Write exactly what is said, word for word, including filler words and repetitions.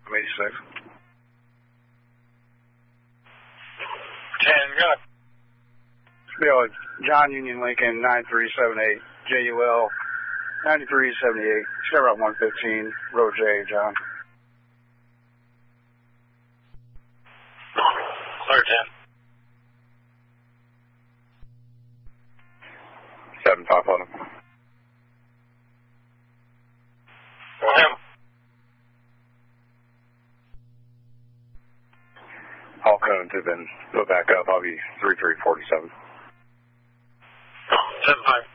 I'm eighty-six. ten, go. Yo, John Union Lincoln, nine three seven eight, J U L, ninety-three seventy-eight, Chevron one fifteen, Road J, John. Clear ten. seven five one. Go ahead. All cones have been put back up. I'll be three three forty-seven. seven five.